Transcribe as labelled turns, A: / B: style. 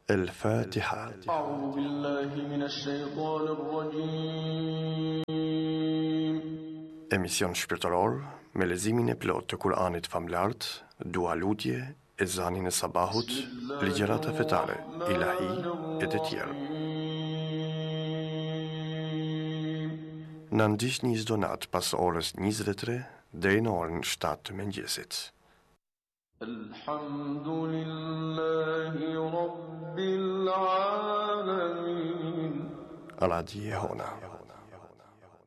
A: الفاتحة.
B: أعوذ بالله من الشيطان الرجيم.
A: Emision shpirtëror me lezimin e plot të Kuranit famlart, dua lutje, ezanin e sabahut, ligjërata fetare, ilahi e të tjerë. Na ndiqni çdo natë pas orës 23 deri në orën 7 të mëngjesit.
B: Alhamdulillahi Rabbil Alamin.
A: Radio Hona.